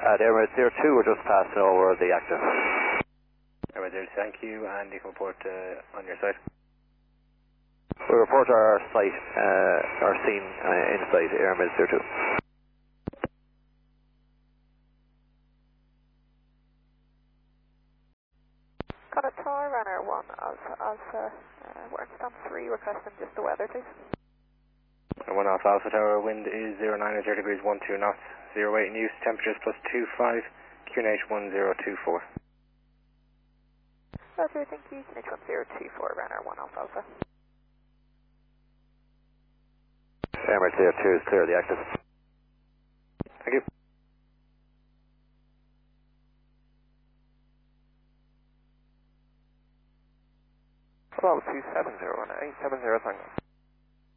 At Airmail 02, we're just passing over the active. Airmail 02, thank you, and you can report on your site. We report our site, our scene inside Airmail 02. Got a tower runner 1 Alpha, we're in stand 3, requesting just the weather, please. 1 Alpha Alpha Tower, wind is 09 at 0 degrees 12 knots, 0 weight in use, temperatures +25, QNH 1024. Roger, thank you, QNH 1024, runner 1 Alpha Alpha. Airmail 02 is clear, the active. Thank you. Hello, 270 on 870 Tango.